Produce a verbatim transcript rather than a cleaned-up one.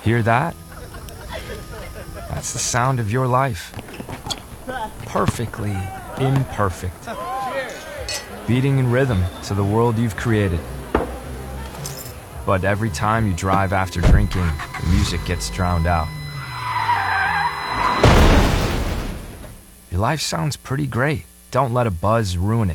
Hear that? That's the sound of your life. Perfectly imperfect. Beating in rhythm to the world you've created. But every time you drive after drinking, the music gets drowned out. Your life sounds pretty great. Don't let a buzz ruin it.